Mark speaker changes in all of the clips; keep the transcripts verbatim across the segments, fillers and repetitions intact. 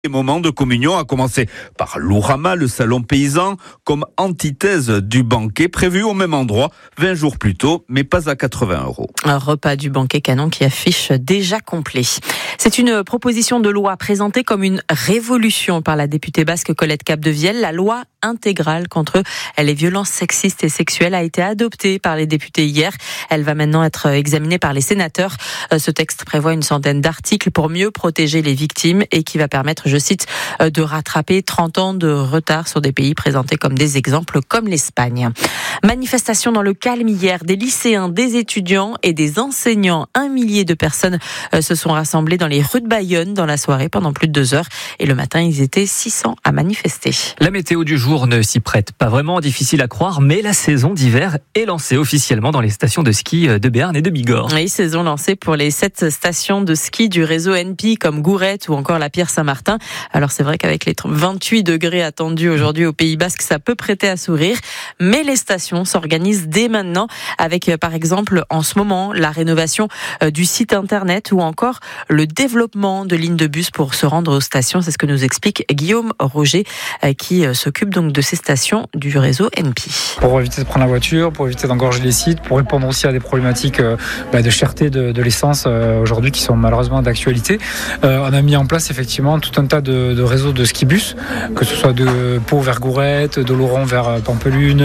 Speaker 1: Les moments de communion, à commencer par l'Ourama, le salon paysan, comme antithèse du banquet prévu au même endroit vingt jours plus tôt, mais pas à quatre-vingts euros.
Speaker 2: Un repas du banquet canon qui affiche déjà complet. C'est une proposition de loi présentée comme une révolution par la députée basque Colette Capdevielle. La loi intégrale contre les violences sexistes et sexuelles a été adoptée par les députés hier. Elle va maintenant être examinée par les sénateurs. Ce texte prévoit une centaine d'articles pour mieux protéger les victimes et qui va permettre, je cite, de rattraper trente ans de retard sur des pays présentés comme des exemples comme l'Espagne. Manifestation dans le calme hier, des lycéens, des étudiants et des enseignants. Un millier de personnes se sont rassemblées dans les rues de Bayonne dans la soirée pendant plus de deux heures. Et le matin, ils étaient six cents à manifester.
Speaker 3: La météo du jour ne s'y prête pas vraiment, difficile à croire, mais la saison d'hiver est lancée officiellement dans les stations de ski de Béarn et de Bigorre.
Speaker 2: Oui, saison lancée pour les sept stations de ski du réseau N P comme Gourette ou encore la Pierre-Saint-Martin. Alors c'est vrai qu'avec les vingt-huit degrés attendus aujourd'hui au Pays Basque, ça peut prêter à sourire. Mais les stations s'organisent dès maintenant avec par exemple en ce moment la rénovation du site internet ou encore le développement de lignes de bus pour se rendre aux stations. C'est ce que nous explique Guillaume Roger qui s'occupe donc de ces stations du réseau N P.
Speaker 4: Pour éviter de prendre la voiture, pour éviter d'engorger les sites, pour répondre aussi à des problématiques euh, bah, de cherté de, de l'essence euh, aujourd'hui qui sont malheureusement d'actualité. Euh, on a mis en place effectivement tout un tas de, de réseaux de skibus, que ce soit de Pau vers Gourette, de Laurent vers Pampelune,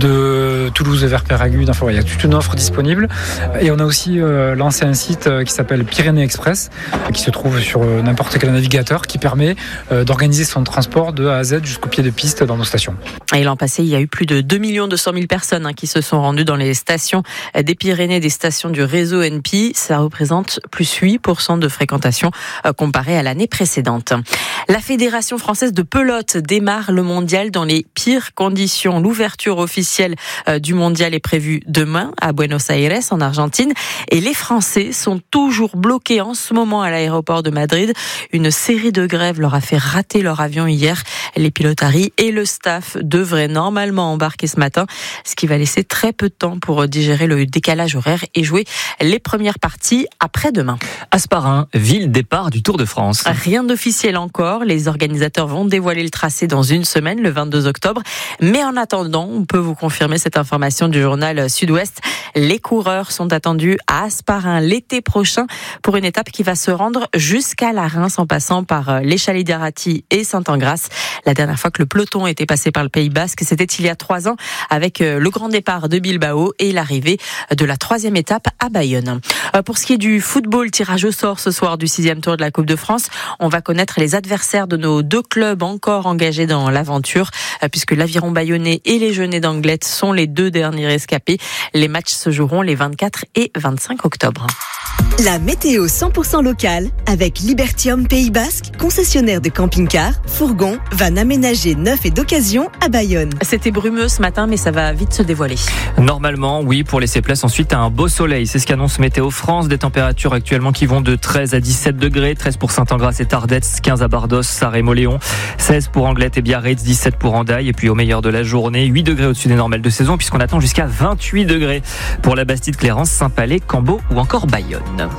Speaker 4: de Toulouse vers Péragude. Enfin, il y a toute une offre disponible. Et on a aussi euh, lancé un site qui s'appelle Pyrénées Express, qui se trouve sur euh, n'importe quel navigateur, qui permet euh, d'organiser son transport de A à Z jusqu'au pied de piste dans nos stations.
Speaker 2: Et l'an passé, il y a eu plus de deux millions deux cent mille personnes hein, qui se sont rendues dans les stations des Pyrénées, des stations du réseau N P. Ça représente plus huit pour cent de fréquentation euh, comparé à l'année précédente. La Fédération française de pelote démarre le mondial dans les pires conditions. L'ouverture officielle euh, du mondial est prévue demain à Buenos Aires, en Argentine. Et les Français sont toujours bloqués en ce moment à l'aéroport de Madrid. Une série de grèves leur a fait rater leur avion hier. Les pilotaries et le staff devraient normalement embarquer ce matin, ce qui va laisser très peu de temps pour digérer le décalage horaire et jouer les premières parties après-demain.
Speaker 3: Hasparren, ville départ du Tour de France.
Speaker 2: Rien d'officiel encore. Les organisateurs vont dévoiler le tracé dans une semaine, le vingt-deux octobre. Mais en attendant, on peut vous confirmer cette information du journal Sud-Ouest. Les coureurs sont attendus à Hasparren l'été prochain pour une étape qui va se rendre jusqu'à la Reims en passant par les Chalets d'Arati et Saint-Angras. La dernière fois que le peloton était passé par le Pays Basque, c'était il y a trois ans avec le grand départ de Bilbao et l'arrivée de la troisième étape à Bayonne. Pour ce qui est du football, tirage au sort ce soir du sixième tour de la Coupe de France. On va connaître les adversaires de nos deux clubs encore engagés dans l'aventure, puisque l'Aviron Bayonnais et les Genêts d'Anglet sont les deux derniers rescapés. Les matchs se joueront les vingt-quatre et vingt-cinq octobre.
Speaker 5: La météo cent pour cent locale avec Libertium Pays Basque, concessionnaire de camping-car, fourgons, vannes aménagées neufs et d'occasion à Bayonne.
Speaker 2: C'était brumeux ce matin, mais ça va vite se dévoiler.
Speaker 3: Normalement, oui, pour laisser place ensuite à un beau soleil. C'est ce qu'annonce Météo France. Des températures actuellement qui vont de treize à dix-sept degrés. treize pour Saint-Angras et Tardets, quinze à Bardos, Sarre et Moléon, seize pour Anglet et Biarritz, dix-sept pour Hendaye. Et puis au meilleur de la journée, huit degrés au-dessus des normales de saison, puisqu'on attend jusqu'à vingt-huit degrés pour la Bastide, Clérance, Saint-Palais, Cambo ou encore Bayonne.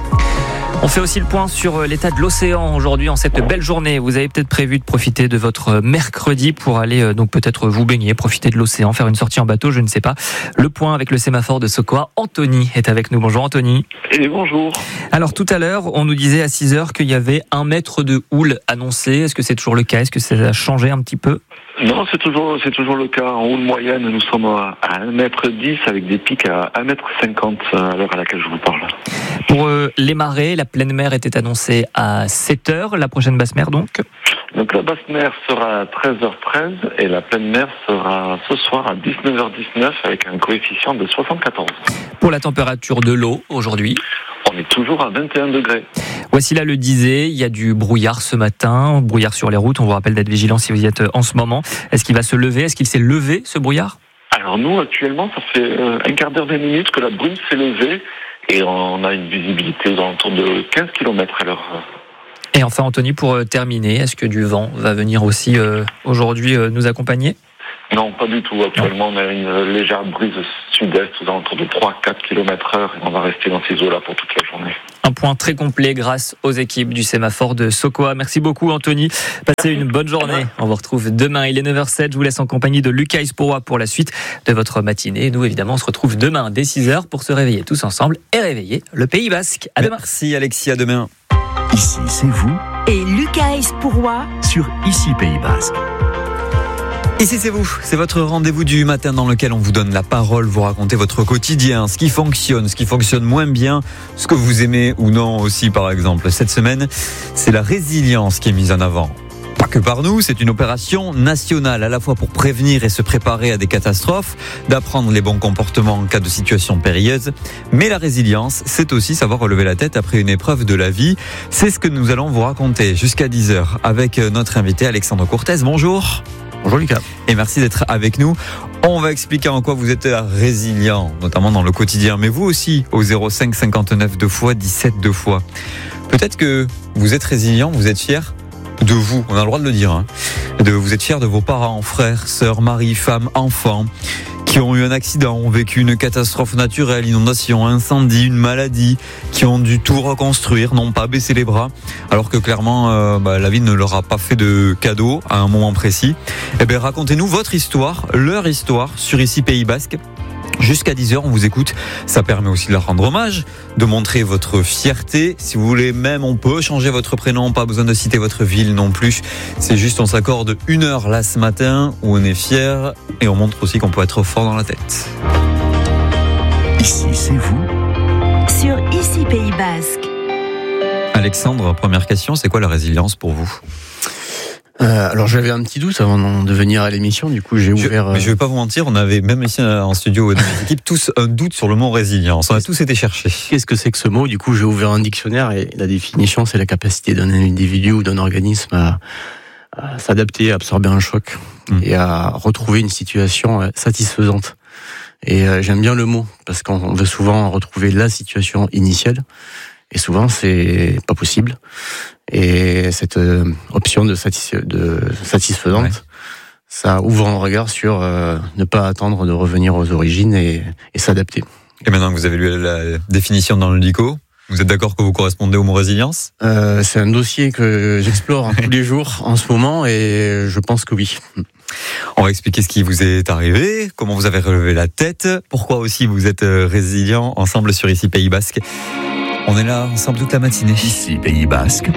Speaker 3: On fait aussi le point sur l'état de l'océan aujourd'hui en cette belle journée. Vous avez peut-être prévu de profiter de votre mercredi pour aller donc peut-être vous baigner, profiter de l'océan, faire une sortie en bateau, je ne sais pas. Le point avec le sémaphore de Sokoa. Anthony est avec nous. Bonjour Anthony.
Speaker 6: Et bonjour.
Speaker 3: Alors tout à l'heure, on nous disait à six heures qu'il y avait un mètre de houle annoncé. Est-ce que c'est toujours le cas? Est-ce que ça a changé un petit peu?
Speaker 6: Non, c'est toujours, c'est toujours le cas. En houle moyenne, nous sommes à un mètre dix avec des pics à un mètre cinquante à l'heure à laquelle je vous parle.
Speaker 3: Pour euh, les marées, la pleine mer était annoncée à sept heures. La prochaine basse mer donc?
Speaker 6: Donc la basse mer sera à treize heures treize et la pleine mer sera ce soir à dix-neuf heures dix-neuf avec un coefficient de soixante-quatorze.
Speaker 3: Pour la température de l'eau aujourd'hui?
Speaker 6: On est toujours à vingt et un degrés.
Speaker 3: Voici là le disait, il y a du brouillard ce matin, brouillard sur les routes, on vous rappelle d'être vigilant si vous y êtes en ce moment. Est-ce qu'il va se lever? Est-ce qu'il s'est levé ce brouillard?
Speaker 6: Alors nous actuellement, ça fait un quart d'heure, vingt minutes que la brume s'est levée et on a une visibilité aux alentours de quinze kilomètres à l'heure.
Speaker 3: Et enfin Anthony, pour terminer, est-ce que du vent va venir aussi euh, aujourd'hui euh, nous accompagner?
Speaker 6: Non, pas du tout. Actuellement, on a une légère brise sud-est aux alentours de trois à quatre kilomètres heure et on va rester dans ces eaux-là pour toute la journée.
Speaker 3: Un point très complet grâce aux équipes du sémaphore de Sokoa. Merci beaucoup Anthony. Passez une bonne journée. On vous retrouve demain. Il est neuf heures zéro sept. Je vous laisse en compagnie de Lucas Isporois pour la suite de votre matinée. Nous, évidemment, on se retrouve demain dès six heures pour se réveiller tous ensemble et réveiller le Pays Basque. À demain.
Speaker 7: Merci Alexis, à demain.
Speaker 8: Ici, c'est vous
Speaker 5: Et Lucas Isporois
Speaker 8: sur Ici Pays Basque.
Speaker 7: Ici c'est vous, c'est votre rendez-vous du matin dans lequel on vous donne la parole, vous racontez votre quotidien, ce qui fonctionne, ce qui fonctionne moins bien, ce que vous aimez ou non aussi par exemple. Cette semaine, c'est la résilience qui est mise en avant. Pas que par nous, c'est une opération nationale à la fois pour prévenir et se préparer à des catastrophes, d'apprendre les bons comportements en cas de situation périlleuse. Mais la résilience, c'est aussi savoir relever la tête après une épreuve de la vie. C'est ce que nous allons vous raconter jusqu'à dix heures avec notre invité Alexandre Cortez. Bonjour.
Speaker 9: Bonjour Lucas.
Speaker 7: Et merci d'être avec nous. On va expliquer en quoi vous êtes résilient, notamment dans le quotidien, mais vous aussi, au zéro cinq cinquante-neuf deux fois dix-sept deux fois. Peut-être que vous êtes résilient, vous êtes fier de vous, on a le droit de le dire, hein. de, vous êtes fier de vos parents, frères, sœurs, maris, femmes, enfants, qui ont eu un accident, ont vécu une catastrophe naturelle, inondation, incendie, une maladie, qui ont dû tout reconstruire, n'ont pas baissé les bras, alors que clairement euh, bah, la vie ne leur a pas fait de cadeau à un moment précis. Eh bien, racontez-nous votre histoire, leur histoire sur Ici Pays Basque. Jusqu'à dix heures, on vous écoute. Ça permet aussi de leur rendre hommage, de montrer votre fierté. Si vous voulez même, on peut changer votre prénom, pas besoin de citer votre ville non plus. C'est juste, on s'accorde une heure là ce matin où on est fier et on montre aussi qu'on peut être fort dans la tête.
Speaker 8: Ici, c'est vous
Speaker 5: sur Ici Pays Basque.
Speaker 7: Alexandre, première question, c'est quoi la résilience pour vous ?
Speaker 9: Euh, alors j'avais un petit doute avant de venir à l'émission, du coup j'ai ouvert...
Speaker 7: Je, mais je vais pas vous mentir, on avait même ici en studio dans l'équipe tous un doute sur le mot résilience, on a tous été chercher.
Speaker 9: Qu'est-ce que c'est que ce mot ? Du coup j'ai ouvert un dictionnaire et la définition c'est la capacité d'un individu ou d'un organisme à, à s'adapter, à absorber un choc mmh. et à retrouver une situation satisfaisante. Et euh, j'aime bien le mot parce qu'on veut souvent retrouver la situation initiale et souvent c'est pas possible. Et cette euh, option de, satisf- de satisfaisante, ouais. ça ouvre un regard sur euh, ne pas attendre de revenir aux origines et, et s'adapter.
Speaker 7: Et maintenant que vous avez lu la définition dans le dico, vous êtes d'accord que vous correspondez au mot résilience ?
Speaker 9: euh, C'est un dossier que j'explore tous les jours en ce moment et je pense que oui.
Speaker 7: On va expliquer ce qui vous est arrivé, comment vous avez relevé la tête, pourquoi aussi vous êtes résilient ensemble sur Ici Pays Basque. On est là ensemble toute la matinée.
Speaker 8: Ici Pays Basque.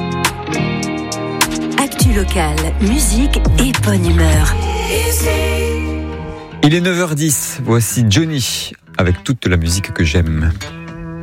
Speaker 5: Actu locale, musique et bonne humeur.
Speaker 7: Il est neuf heures dix, voici Johnny avec toute la musique que j'aime.